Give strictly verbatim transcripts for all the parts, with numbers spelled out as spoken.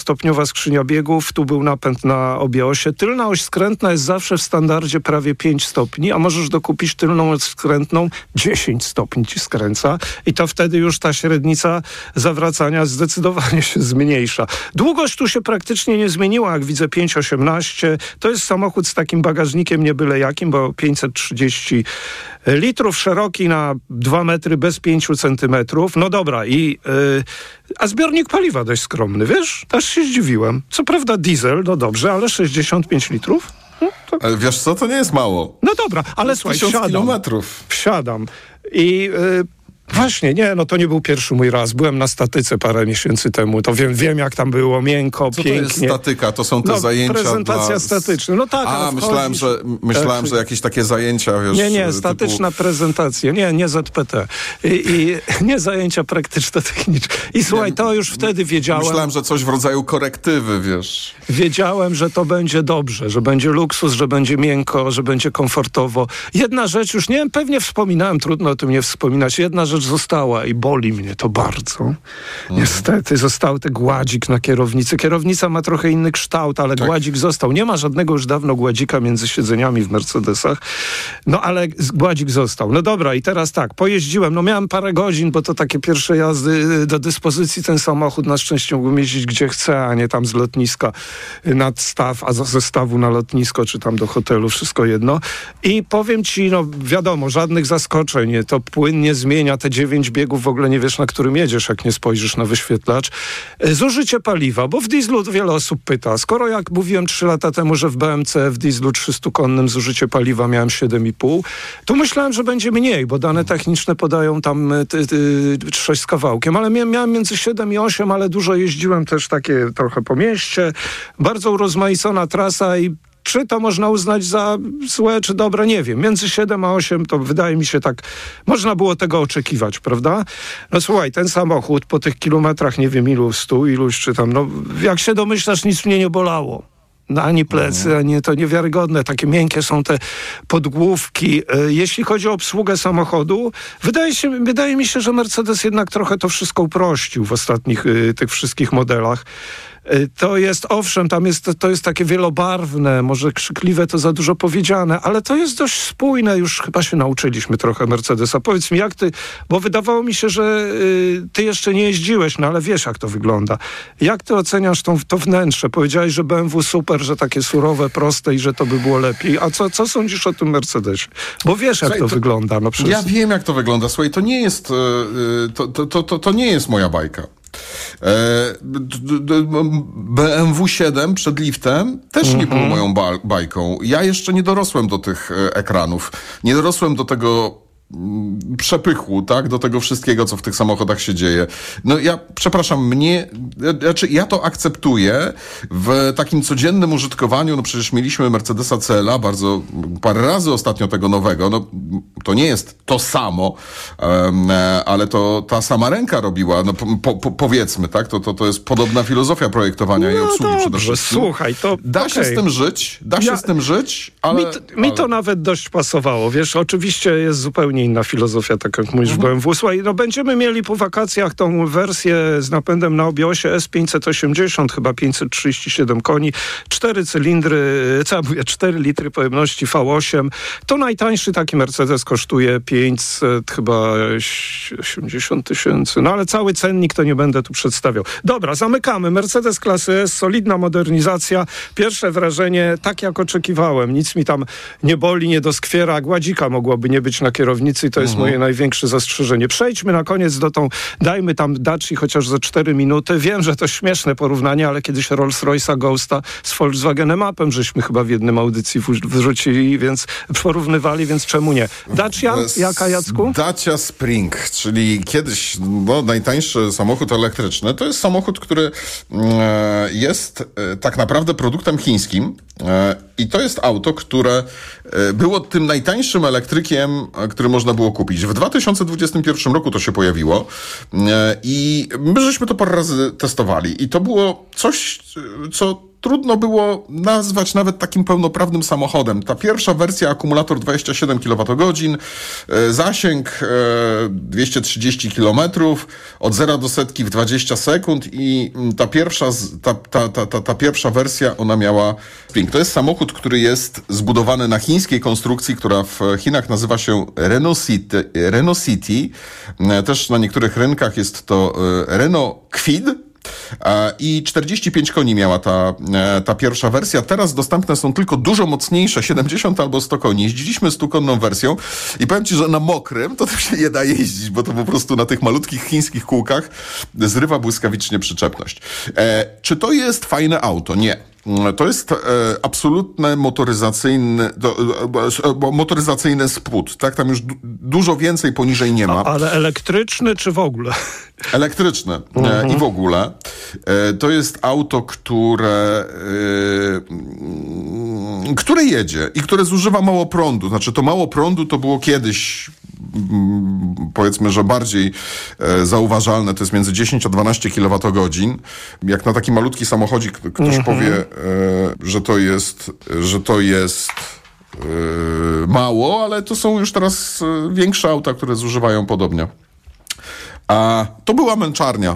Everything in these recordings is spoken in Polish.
stopniowa skrzynia biegów, tu był napęd na obie osie. Tylna oś skrętna jest zawsze w standardzie prawie pięć stopni, a możesz dokupić tylną oś skrętną, dziesięć stopni ci skręca i to wtedy już ta średnica zawracania zdecydowanie się zmniejsza. Długość tu się praktycznie nie zmieniła, jak widzę pięć osiemnaście. To jest samochód z takim bagażnikiem nie byle jakim, bo pięćset trzydzieści litrów, szeroki na dwa metry bez pięciu centymetrów. No dobra, i yy, a zbiornik paliwa dość skromny, wiesz? Aż się zdziwiłem. Co prawda diesel, no dobrze, ale sześćdziesiąt pięć litrów? No, to... Ale wiesz co, to nie jest mało. No dobra, ale słuchaj, wsiadam. kilometrów. Wsiadam i... Yy, Właśnie, nie, no to nie był pierwszy mój raz. Byłem na statyce parę miesięcy temu. To wiem, wiem jak tam było, miękko, Co pięknie. Co to jest statyka? To są te no, zajęcia prezentacja dla... statyczna. No tak, A, myślałem, że, myślałem, że jakieś takie zajęcia, wiesz... Nie, nie, statyczna typu... prezentacja. Nie, nie Z P T. I, i nie zajęcia praktyczno-techniczne. I słuchaj, to już wtedy wiedziałem... Myślałem, że coś w rodzaju korektywy, wiesz. Wiedziałem, że to będzie dobrze, że będzie luksus, że będzie miękko, że będzie komfortowo. Jedna rzecz, już nie wiem, pewnie wspominałem, trudno o tym nie wspominać. Jedna rzecz została i boli mnie to bardzo. Mhm. Niestety został ten gładzik na kierownicy. Kierownica ma trochę inny kształt, ale tak. Gładzik został. Nie ma żadnego już dawno gładzika między siedzeniami w Mercedesach. No ale gładzik został. No dobra, i teraz tak, pojeździłem. No miałem parę godzin, bo to takie pierwsze jazdy do dyspozycji ten samochód. Na szczęście mógłbym jeździć gdzie chcę, a nie tam z lotniska nad staw, a ze stawu na lotnisko, czy tam do hotelu, wszystko jedno. I powiem ci, no wiadomo, żadnych zaskoczeń. To płynnie zmienia te dziewięć biegów, w ogóle nie wiesz, na którym jedziesz, jak nie spojrzysz na wyświetlacz. Zużycie paliwa, bo w dieslu wiele osób pyta. Skoro jak mówiłem trzy lata temu, że w B M C w dieslu trzystukonnym zużycie paliwa miałem siedem i pół, to myślałem, że będzie mniej, bo dane techniczne podają tam ty, ty, sześć z kawałkiem, ale miałem, miałem między siedem i osiem, ale dużo jeździłem też takie trochę po mieście. Bardzo urozmaicona trasa i czy to można uznać za złe, czy dobre, nie wiem. Między siedem a osiem to wydaje mi się tak, można było tego oczekiwać, prawda? No słuchaj, ten samochód po tych kilometrach, nie wiem ilu, stu, iluś, czy tam, no jak się domyślasz, nic mnie nie bolało. No, ani plecy, ani to niewiarygodne. Takie miękkie są te podgłówki. Jeśli chodzi o obsługę samochodu, wydaje się, wydaje mi się, że Mercedes jednak trochę to wszystko uprościł w ostatnich tych wszystkich modelach. To jest, owszem, tam jest, to jest takie wielobarwne, może krzykliwe to za dużo powiedziane, ale to jest dość spójne, już chyba się nauczyliśmy trochę Mercedesa. Powiedz mi, jak ty, bo wydawało mi się, że y, ty jeszcze nie jeździłeś, no ale wiesz, jak to wygląda. Jak ty oceniasz tą, to wnętrze? Powiedziałeś, że B M W super, że takie surowe, proste i że to by było lepiej. A co, co sądzisz o tym Mercedesie? Bo wiesz, jak Słuchaj, to, to wygląda. No, przez... Ja wiem, jak to wygląda. Słuchaj, to nie jest, yy, to, to, to, to, to nie jest moja bajka. B M W siedem przed liftem też mm-hmm. nie było moją ba- bajką. Ja jeszcze nie dorosłem do tych ekranów. Nie dorosłem do tego przepychu, tak, do tego wszystkiego, co w tych samochodach się dzieje. No ja, przepraszam, mnie, znaczy ja to akceptuję w takim codziennym użytkowaniu, no przecież mieliśmy Mercedesa C L A bardzo, parę razy ostatnio tego nowego, no to nie jest to samo, um, ale to ta sama ręka robiła, no po, po, powiedzmy, tak, to, to, to jest podobna filozofia projektowania no i obsługi dobrze, przede wszystkim. Słuchaj, to da okay. się z tym żyć, da ja, się z tym żyć, ale... Mi to, mi ale... to nawet dość pasowało, wiesz, oczywiście jest zupełnie inna filozofia, tak jak mówisz, mhm. w B M W. Słuchaj, no będziemy mieli po wakacjach tą wersję z napędem na obie osie S pięćset osiemdziesiąt, chyba pięćset trzydzieści siedem koni, cztery cylindry, co ja mówię, cztery litry pojemności V osiem. To najtańszy taki Mercedes kosztuje pięćset, chyba osiemdziesiąt tysięcy. No ale cały cennik to nie będę tu przedstawiał. Dobra, zamykamy. Mercedes klasy S, solidna modernizacja. Pierwsze wrażenie, tak jak oczekiwałem. Nic mi tam nie boli, nie doskwiera. Gładzika mogłoby nie być na kierownicy i to jest mhm. moje największe zastrzeżenie. Przejdźmy na koniec do tą, dajmy tam Daci chociaż za cztery minuty. Wiem, że to śmieszne porównanie, ale kiedyś Rolls-Royce'a Ghosta z Volkswagenem Upem żeśmy chyba w jednym audycji wrzucili, więc porównywali, więc czemu nie? Dacia, jaka, Jacku? Dacia Spring, czyli kiedyś no, najtańszy samochód elektryczny. To jest samochód, który e, jest e, tak naprawdę produktem chińskim e, i to jest auto, które e, było tym najtańszym elektrykiem, e, który można było kupić. W dwa tysiące dwudziestym pierwszym roku to się pojawiło e, i my żeśmy to parę razy testowali i to było coś, co trudno było nazwać nawet takim pełnoprawnym samochodem. Ta pierwsza wersja, akumulator dwadzieścia siedem kilowatogodzin, zasięg dwieście trzydzieści kilometrów, od zera do setki w dwadzieścia sekund i ta pierwsza, ta, ta, ta, ta, ta pierwsza wersja, ona miała spring. To jest samochód, który jest zbudowany na chińskiej konstrukcji, która w Chinach nazywa się Renault City. Renault City. Też na niektórych rynkach jest to Renault Kwid. I czterdzieści pięć koni miała ta, ta pierwsza wersja. Teraz dostępne są tylko dużo mocniejsze, siedemdziesiąt albo sto koni. Jeździliśmy stukonną wersją i powiem ci, że na mokrym to też się nie da jeździć, bo to po prostu na tych malutkich chińskich kółkach zrywa błyskawicznie przyczepność. E, czy to jest fajne auto? Nie. To jest e, absolutne motoryzacyjny, do, e, motoryzacyjny spód, tak? Tam już du- dużo więcej poniżej nie ma. A, ale elektryczny czy w ogóle? Elektryczne e, mhm. i w ogóle. E, to jest auto, które e, które jedzie i które zużywa mało prądu. Znaczy to mało prądu to było kiedyś m, powiedzmy, że bardziej e, zauważalne. To jest między dziesięć a dwanaście kilowatogodzin. Jak na taki malutki samochodzik ktoś mhm. powie, e, że to jest, że to jest e, mało, ale to są już teraz e, większe auta, które zużywają podobnie. A to była męczarnia.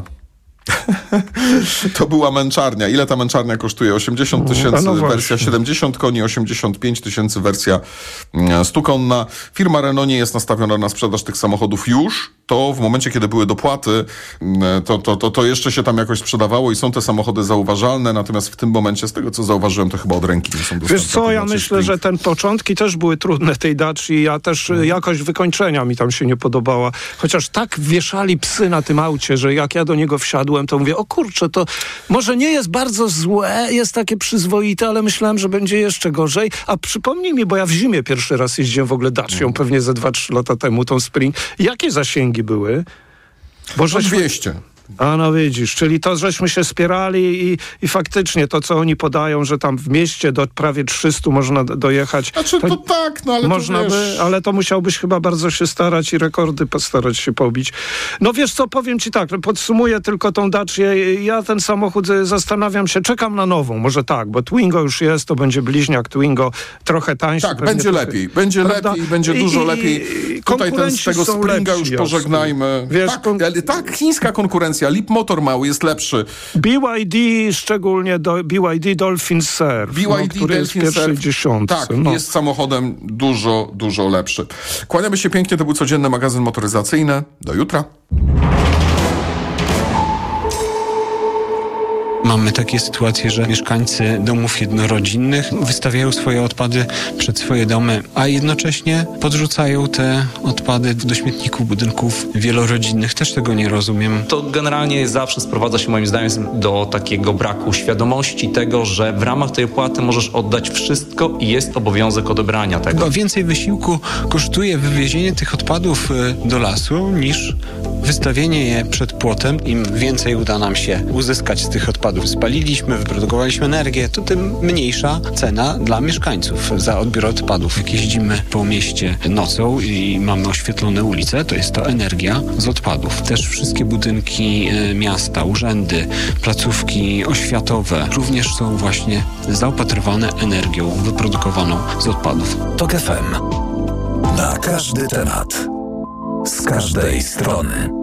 To była męczarnia. Ile ta męczarnia kosztuje? osiemdziesiąt tysięcy no wersja siedemdziesiąt koni, osiemdziesiąt pięć tysięcy wersja stukonna. Firma Renault nie jest nastawiona na sprzedaż tych samochodów już. To w momencie, kiedy były dopłaty, to, to, to, to jeszcze się tam jakoś sprzedawało i są te samochody zauważalne, natomiast w tym momencie, z tego co zauważyłem, to chyba od ręki nie są dostępne. Wiesz co, ja myślę, spring. że ten początki też były trudne tej Daci. Ja też hmm. jakość wykończenia mi tam się nie podobała. Chociaż tak wieszali psy na tym aucie, że jak ja do niego wsiadłem, to mówię, o kurczę, to może nie jest bardzo złe, jest takie przyzwoite, ale myślałem, że będzie jeszcze gorzej. A przypomnij mi, bo ja w zimie pierwszy raz jeździłem w ogóle Dacią, hmm. pewnie ze dwa trzy lata temu, tą Spring. Jakie zasięgi były? Bo żeśmy... dwieście. A no widzisz, czyli to, żeśmy się spierali i, i faktycznie to, co oni podają, że tam w mieście do prawie trzystu można dojechać. Znaczy to, to tak, no ale można to wiesz... by, ale to musiałbyś chyba bardzo się starać i rekordy postarać się pobić. No wiesz co, powiem ci tak, podsumuję tylko tą Dacię. Ja ten samochód zastanawiam się, czekam na nową, może tak, bo Twingo już jest, to będzie bliźniak Twingo, trochę tańszy. Tak, będzie trochę... lepiej, będzie prawda? lepiej, będzie I, dużo i, lepiej. I Tutaj ten, z tego Springa już jasne. pożegnajmy. Wiesz, tak, kon... tak, chińska konkurencja. Leap Motor mały jest lepszy. B Y D, szczególnie do, B Y D Dolphin Surf, B Y D no, który Dolphin jest w pierwszej dziesiątce. Tak, no. jest samochodem dużo, dużo lepszy. Kłaniamy się pięknie, to był codzienny magazyn motoryzacyjny. Do jutra. Mamy takie sytuacje, że mieszkańcy domów jednorodzinnych wystawiają swoje odpady przed swoje domy, a jednocześnie podrzucają te odpady do śmietników budynków wielorodzinnych. Też tego nie rozumiem. To generalnie zawsze sprowadza się moim zdaniem do takiego braku świadomości tego, że w ramach tej opłaty możesz oddać wszystko i jest obowiązek odebrania tego. Chyba więcej wysiłku kosztuje wywiezienie tych odpadów do lasu niż wystawienie je przed płotem. Im więcej uda nam się uzyskać z tych odpadów, spaliliśmy, wyprodukowaliśmy energię, to tym mniejsza cena dla mieszkańców za odbiór odpadów. Jak jeździmy po mieście nocą i mamy oświetlone ulice, to jest to energia z odpadów. Też wszystkie budynki miasta, urzędy, placówki oświatowe również są właśnie zaopatrywane energią wyprodukowaną z odpadów. Tok F M. Na każdy temat. Z każdej strony.